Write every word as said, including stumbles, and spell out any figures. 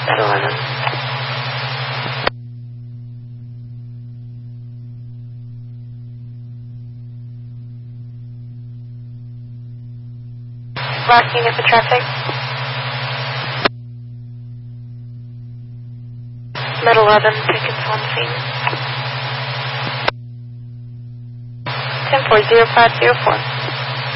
At eleven. Last unit for traffic. Med eleven, tickets on scene. ten four zero five zero four.